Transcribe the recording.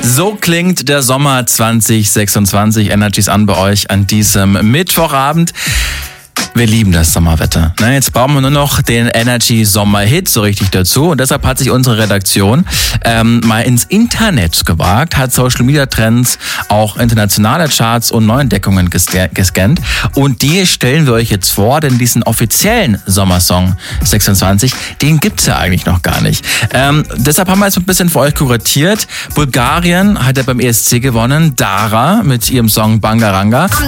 So klingt der Sommer 2026. Energy's an bei euch an diesem Mittwochabend. Wir lieben das Sommerwetter. Jetzt brauchen wir nur noch den Energy-Sommer-Hit so richtig dazu. Und deshalb hat sich unsere Redaktion mal ins Internet gewagt, hat Social-Media-Trends, auch internationale Charts und Neuentdeckungen gescannt. Und die stellen wir euch jetzt vor, denn diesen offiziellen Sommersong 26, den gibt's ja eigentlich noch gar nicht. Deshalb haben wir jetzt ein bisschen für euch kuratiert. Bulgarien hat ja beim ESC gewonnen. Dara mit ihrem Song Bangaranga.